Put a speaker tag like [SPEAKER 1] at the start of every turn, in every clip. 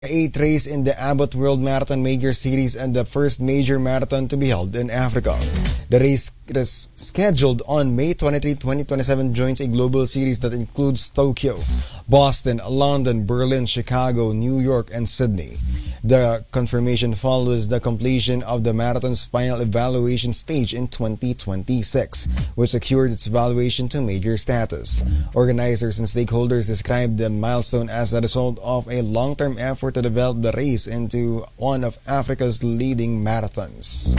[SPEAKER 1] 8th race in the Abbott World Marathon Major Series and the first major marathon to be held in Africa. The race is scheduled on May 23, 2027, joins a global series that includes Tokyo, Boston, London, Berlin, Chicago, New York, and Sydney. The confirmation follows the completion of the marathon's final evaluation stage in 2026, which secured its evaluation to major status. Organizers and stakeholders described the milestone as a result of a long-term effort to develop the race into one of Africa's leading marathons.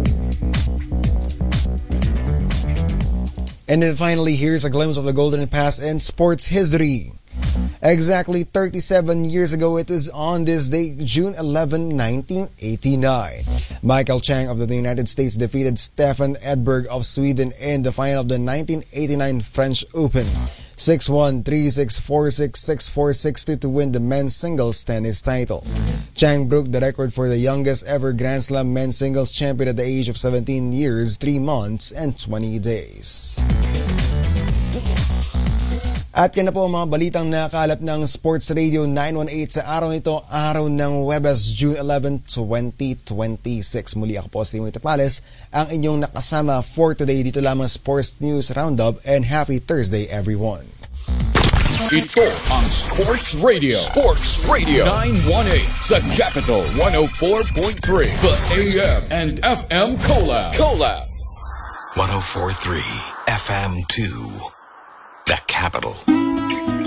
[SPEAKER 1] And then finally, here's a glimpse of the Golden Pass in sports history. Exactly 37 years ago, it was on this day, June 11, 1989. Michael Chang of the United States defeated Stefan Edberg of Sweden in the final of the 1989 French Open. 6-1, 3-6, 4-6, 6-4, 6-2 to win the men's singles tennis title. Chang broke the record for the youngest ever Grand Slam men's singles champion at the age of 17 years, 3 months, and 20 days. At yan na po ang mga balitang nakakalap ng Sports Radio 918 sa araw nito, araw ng Huwebes, June 11, 2026. Muli ako po si Timoy Tapales, ang inyong nakasama for today dito lamang Sports News Roundup, and happy Thursday everyone.
[SPEAKER 2] Ito ang Sports Radio 918 sa Capital 104.3, the AM and FM Collab
[SPEAKER 3] 104.3 FM2, the Capital.